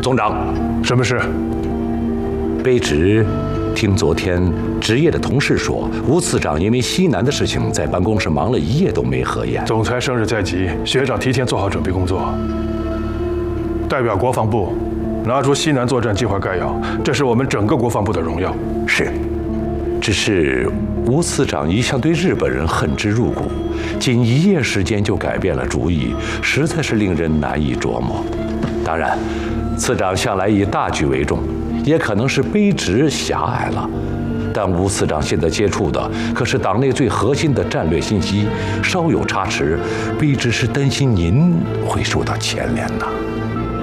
总长， 什么事？ 卑职听昨天值夜的同事说，吴次长因为西南的事情，在办公室忙了一夜都没合眼。 总裁生日在即，学长提前做好准备工作，代表国防部拿出西南作战计划概要，这是我们整个国防部的荣耀。 是，只是吴次长一向对日本人恨之入骨，仅一夜时间就改变了主意，实在是令人难以琢磨。当然，次长向来以大局为重，也可能是卑职狭隘了。但吴次长现在接触的可是党内最核心的战略信息，稍有差池，卑职是担心您会受到牵连呐。